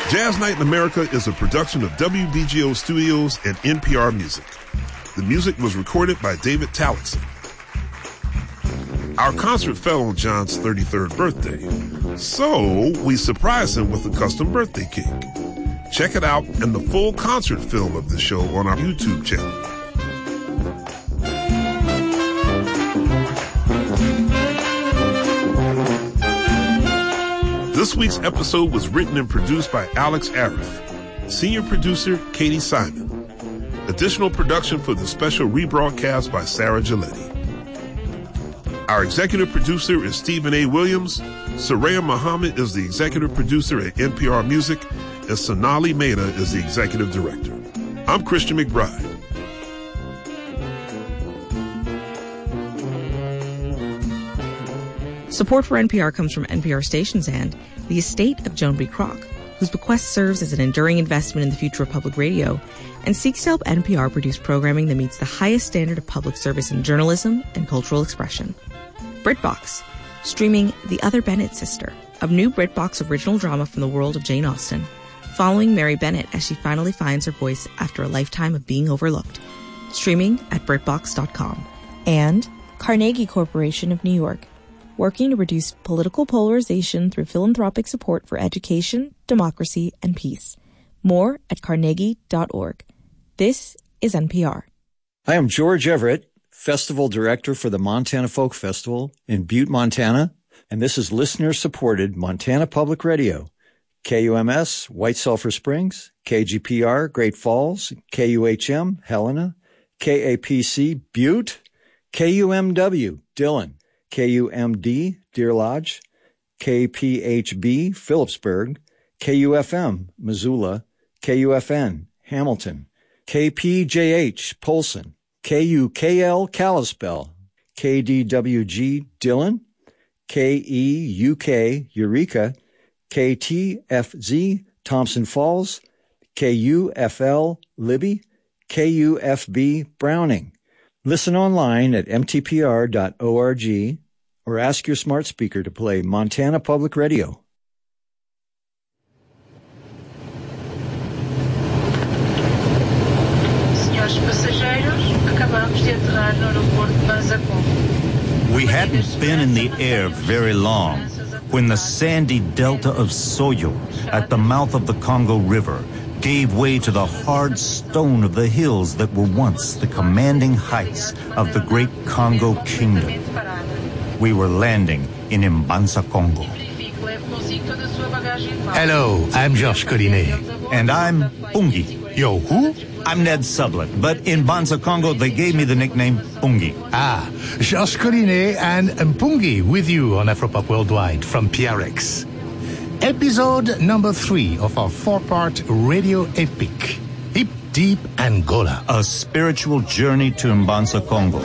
Jazz Night in America is a production of WBGO Studios and NPR Music. The music was recorded by David Tallison. Our concert fell on John's 33rd birthday, so we surprised him with a custom birthday cake. Check it out and the full concert film of the show on our YouTube channel. This week's episode was written and produced by Alex Arif. Senior producer, Katie Simon. Additional production for the special rebroadcast by Sarah Giletti. Our executive producer is Stephen A. Williams. Soraya Muhammad is the executive producer at NPR Music, and Sonali Mehta is the executive director. I'm Christian McBride. Support for NPR comes from NPR stations and the estate of Joan B. Kroc, whose bequest serves as an enduring investment in the future of public radio and seeks to help NPR produce programming that meets the highest standard of public service in journalism and cultural expression. BritBox, streaming The Other Bennett Sister, a new BritBox original drama from the world of Jane Austen, following Mary Bennett as she finally finds her voice after a lifetime of being overlooked. Streaming at BritBox.com. And Carnegie Corporation of New York, working to reduce political polarization through philanthropic support for education, democracy, and peace. More at carnegie.org. This is NPR. I am George Everett, Festival Director for the Montana Folk Festival in Butte, Montana, and this is listener-supported Montana Public Radio. KUMS, White Sulphur Springs, KGPR, Great Falls, KUHM, Helena, KAPC, Butte, KUMW, Dillon, KUMD, Deer Lodge, KPHB, Phillipsburg, KUFM, Missoula, KUFN, Hamilton, KPJH, Polson, KUKL, Kalispell, KDWG, Dillon, KEUK, Eureka, KTFZ, Thompson Falls, KUFL, Libby, KUFB, Browning. Listen online at mtpr.org or ask your smart speaker to play Montana Public Radio. We hadn't been in the air very long when the sandy delta of Soyo at the mouth of the Congo River gave way to the hard stone of the hills that were once the commanding heights of the great Congo Kingdom. We were landing in Mbanza, Congo. Hello, I'm Georges Collinet. And I'm Pungi. Yo, who? I'm Ned Sublett, but in Mbanza, Congo, they gave me the nickname Pungi. Ah, Georges Collinet and Mpungi with you on Afropop Worldwide from PRX. Episode number 3 of our 4-part radio epic, Hip Deep Angola. A spiritual journey to Mbanza, Congo.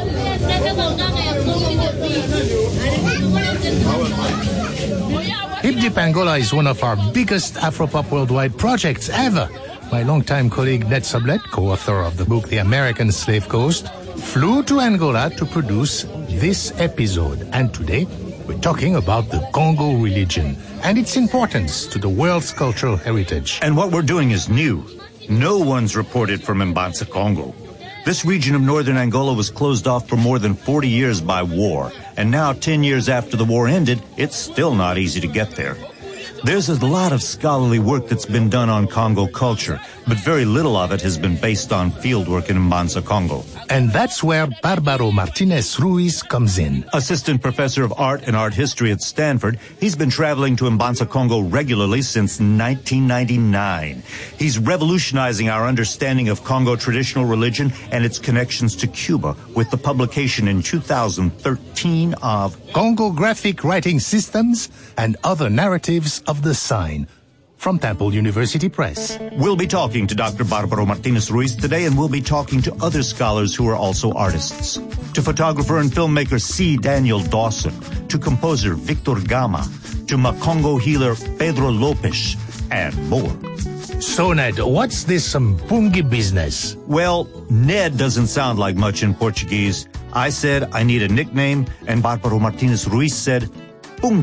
Hip Deep Angola is one of our biggest Afropop Worldwide projects ever. My longtime colleague Ned Sublett, co-author of the book The American Slave Coast, flew to Angola to produce this episode. And today, we're talking about the Congo religion and its importance to the world's cultural heritage. And what we're doing is new. No one's reported from Mbanza, Congo. This region of northern Angola was closed off for more than 40 years by war. And now, 10 years after the war ended, it's still not easy to get there. There's a lot of scholarly work that's been done on Congo culture, but very little of it has been based on fieldwork in Mbanza, Congo. And that's where Barbaro Martinez Ruiz comes in. Assistant professor of art and art history at Stanford, he's been traveling to Mbanza, Congo regularly since 1999. He's revolutionizing our understanding of Congo traditional religion and its connections to Cuba with the publication in 2013 of Congographic Writing Systems and Other Narratives of the Sign, from Temple University Press. We'll be talking to Dr. Barbaro Martinez Ruiz today, and we'll be talking to other scholars who are also artists. To photographer and filmmaker C. Daniel Dawson, to composer Victor Gama, to Makongo healer Pedro Lopes, and more. So, Ned, what's this Mpungi business? Well, Ned doesn't sound like much in Portuguese. I said I need a nickname, and Barbaro Martinez Ruiz said Pungi.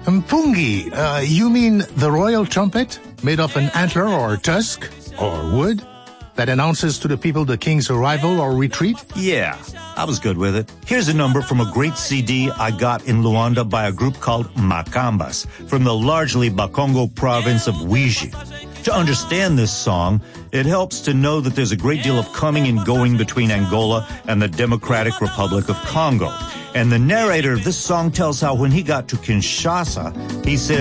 Mpungi, you mean the royal trumpet made of an antler or tusk or wood that announces to the people the king's arrival or retreat? Yeah, I was good with it. Here's a number from a great CD I got in Luanda by a group called Macambas from the largely Bakongo province of Ouija. To understand this song, it helps to know that there's a great deal of coming and going between Angola and the Democratic Republic of Congo. And the narrator of this song tells how when he got to Kinshasa, he said,